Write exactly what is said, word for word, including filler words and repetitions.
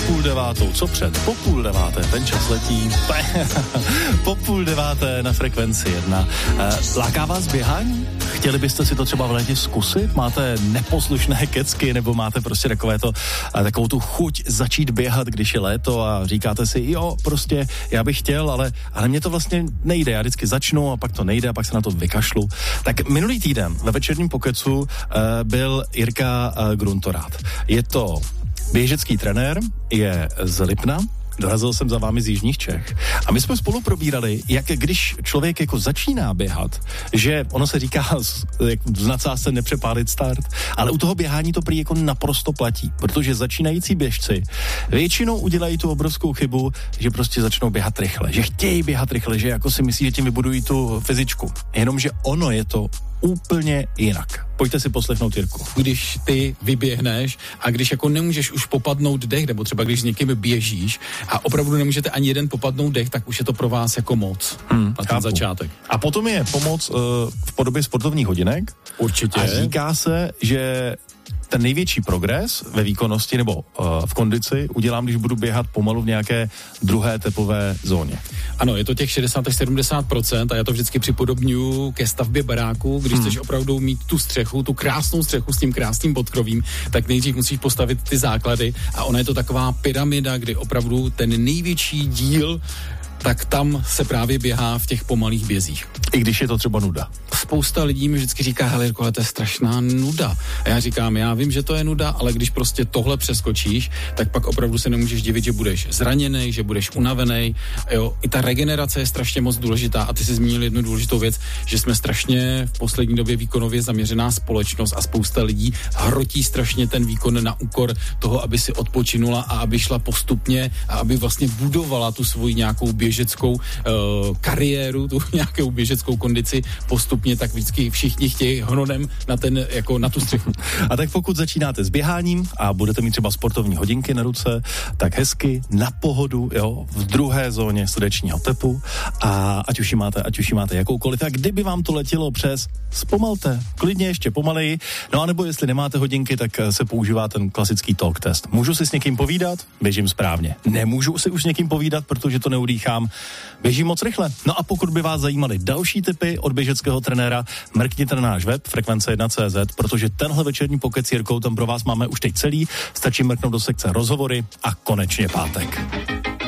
půl devátou, co před, po půl deváté, ten čas letí, po půl deváté na Frekvenci jedna. Láká vás běhání? Chtěli byste si to třeba v létě zkusit? Máte neposlušné kecky, nebo máte prostě takové to, takovou tu chuť začít běhat, když je léto a říkáte si, jo, prostě já bych chtěl, ale, ale mně to vlastně nejde. Já vždycky začnu a pak to nejde a pak se na to vykašlu. Tak minulý týden ve večerním pokecu uh, byl Jirka uh, Gruntorát. Je to běžecký trenér, je z Lipna, dorazil jsem za vámi z jižních Čech a my jsme spolu probírali, jak když člověk jako začíná běhat, že ono se říká v nadsázce nepřepálit start, ale u toho běhání to prý jako naprosto platí, protože začínající běžci většinou udělají tu obrovskou chybu, že prostě začnou běhat rychle, že chtějí běhat rychle, že jako si myslí, že tím vybudují tu fyzičku. Jenomže ono je to úplně jinak. Pojďte si poslechnout Jirku. Když ty vyběhneš a když jako nemůžeš už popadnout dech, nebo třeba když s někým běžíš a opravdu nemůžete ani jeden popadnout dech, tak už je to pro vás jako moc hmm, na ten chápu. Začátek. A potom je pomoc uh, v podobě sportovních hodinek. Určitě. A říká se, že ten největší progres ve výkonnosti nebo uh, v kondici udělám, když budu běhat pomalu v nějaké druhé tepové zóně. Ano, je to těch šedesát až sedmdesát procent a já to vždycky připodobňuji ke stavbě baráku, když hmm. chceš opravdu mít tu střechu, tu krásnou střechu s tím krásným podkrovím, tak nejdřív musíš postavit ty základy a ona je to taková pyramida, kdy opravdu ten největší díl, tak tam se právě běhá v těch pomalých bězích. I když je to třeba nuda. Spousta lidí mi vždycky říká, hele Jirko, ale to je strašná nuda. A já říkám, já vím, že to je nuda, ale když prostě tohle přeskočíš, tak pak opravdu se nemůžeš divit, že budeš zraněnej, že budeš unavenej. Jo, i ta regenerace je strašně moc důležitá a ty jsi zmínil jednu důležitou věc, že jsme strašně v poslední době výkonově zaměřená společnost a spousta lidí hrotí strašně ten výkon na úkor toho, aby si odpočinula a aby šla postupně a aby vlastně budovala tu svoji nějakou běžeckou uh, kariéru, tu nějakou běžeckou kondici postupně, tak vždycky všichni chtějí hronem na, ten, jako na tu střechu. A tak pokud začínáte s běháním a budete mít třeba sportovní hodinky na ruce, tak hezky na pohodu, jo, v druhé zóně srdečního tepu a ať už ji máte, ať už ji máte jakoukoliv, a kdyby vám to letělo přes, zpomalte, klidně ještě pomaleji, no a nebo jestli nemáte hodinky, tak se používá ten klasický talk test. Můžu si s někým povídat? Běžím správně. Nemůžu si už s někým povídat, protože to neudýchám. Běžím moc rychle. No a pokud by vás zajímaly další tipy od běžeckého trenéra, mrkněte na náš web frekvence jedna tečka cé zet, protože tenhle večerní pokec s Jirkou tam pro vás máme už teď celý. Stačí mrknout do sekce rozhovory a konečně pátek.